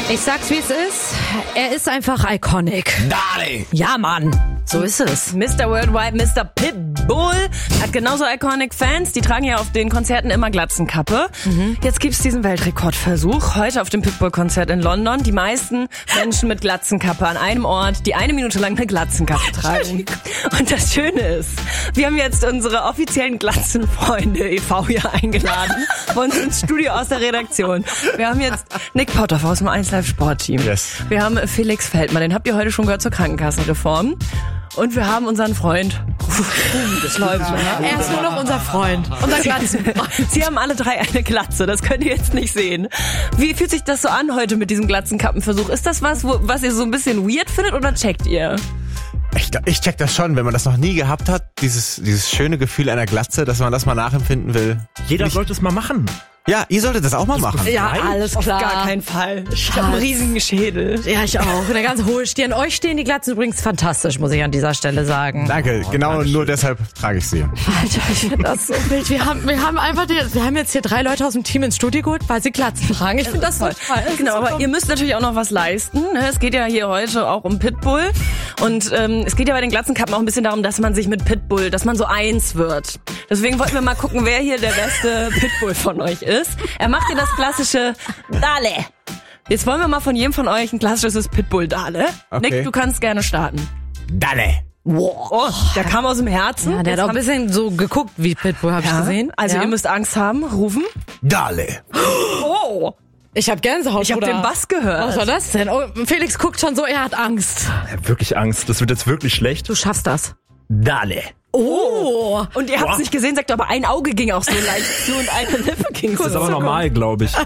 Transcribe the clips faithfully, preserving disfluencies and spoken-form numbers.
Ich sag's, wie es ist. Er ist einfach iconic. Dale! Ja, Mann. So ist es. Mister Worldwide, Mister Pitbull hat genauso iconic Fans. Die tragen ja auf den Konzerten immer Glatzenkappe. Mhm. Jetzt gibt's diesen Weltrekordversuch. Heute auf dem Pitbull-Konzert in London. Die meisten Menschen mit Glatzenkappe an einem Ort, die eine Minute lang eine Glatzenkappe tragen. Und das Schöne ist, wir haben jetzt unsere offiziellen Glatzenfreunde e V hier eingeladen. Bei uns ins Studio aus der Redaktion. Wir haben jetzt Nick Potthoff aus dem eins Live Sportteam. Yes. Wir haben Felix Feldmann, den habt ihr heute schon gehört zur Krankenkassenreform. Und wir haben unseren Freund. Das läuft. Er ist nur noch unser Freund. Unser Glatzenfreund. Sie haben alle drei eine Glatze, das könnt ihr jetzt nicht sehen. Wie fühlt sich das so an heute mit diesem Glatzenkappenversuch? Ist das was, wo, was ihr so ein bisschen weird findet oder checkt ihr? Ich, ich check das schon, wenn man das noch nie gehabt hat, dieses, dieses schöne Gefühl einer Glatze, dass man das mal nachempfinden will. Jeder ich, sollte es mal machen. Ja, ihr solltet das auch mal machen. Ja, alles klar. Auf gar keinen Fall. Ich habe einen riesigen Schädel. Ja, ich auch. Eine ganz hohe Stirn. Euch stehen die Glatzen übrigens fantastisch, muss ich an dieser Stelle sagen. Danke, Oh, genau Dankeschön. nur deshalb trage ich sie. Alter, ich finde das so wild. Wir haben, wir haben einfach, die, wir haben jetzt hier drei Leute aus dem Team ins Studio geholt, weil sie Glatzen tragen. Ich finde das toll. Genau, aber ihr müsst natürlich auch noch was leisten. Ne? Es geht ja hier heute auch um Pitbull. Und ähm, es geht ja bei den Glatzenkappen auch ein bisschen darum, dass man sich mit Pitbull, dass man so eins wird. Deswegen wollten wir mal gucken, wer hier der beste Pitbull von euch ist. Er macht hier das klassische Dale. Jetzt wollen wir mal von jedem von euch ein klassisches Pitbull-Dale. Okay. Nick, du kannst gerne starten. Dale! Wow. Oh, der kam aus dem Herzen. Ja, der hat Jetzt auch ein bisschen so geguckt wie Pitbull, habe ich haben- gesehen. Also ja. ihr müsst Angst haben, rufen. Dale! Oh, Ich habe Gänsehaut, ich habe Bruder. den Bass gehört. Was war das denn? Oh, Felix guckt schon so, er hat Angst. Ich hab wirklich Angst. Das wird jetzt wirklich schlecht. Du schaffst das. Dale. Oh. Und ihr habt es nicht gesehen, sagt aber ein Auge ging auch so leicht zu und eine Lippe ging so. Das ist aber normal, glaube ich.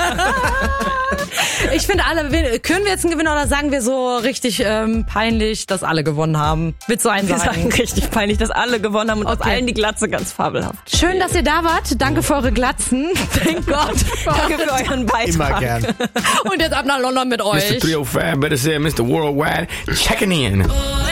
Ich finde alle, können wir jetzt einen Gewinner oder sagen wir so richtig ähm, peinlich, dass alle gewonnen haben? Willst du einen Wir sagen? sagen richtig peinlich, dass alle gewonnen haben und aus Okay. allen die Glatze ganz fabelhaft. Schön, dass ihr da wart. Danke für eure Glatzen. Thank Gott. Danke für euren Beitrag. Immer gern. Und jetzt ab nach London mit euch. Mister three oh five, better say Mister Worldwide, checking in.